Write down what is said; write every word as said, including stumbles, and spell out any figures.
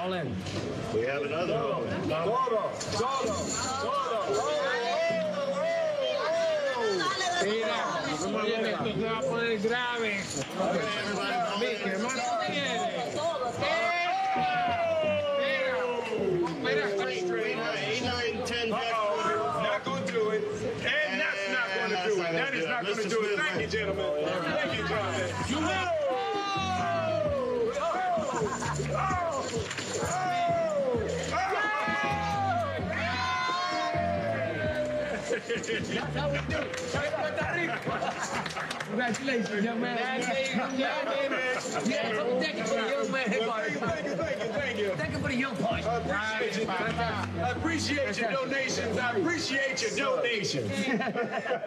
All in. We have another one. Todo, todo, todo. Mira, oye, esto se va a poner grave. ¿Qué más quiere? Mira, eight, nine, ten. Not going to do it. And that's not going to do it. That is not going to do it. Thank you, gentlemen. Thank you, John. You win. That's how we do it. Congratulations, young man. Yeah, so thank you for the young man. Thank you, thank you, thank you, thank you. Thank you for the young punch. I appreciate you. I appreciate your donations. I appreciate your donations.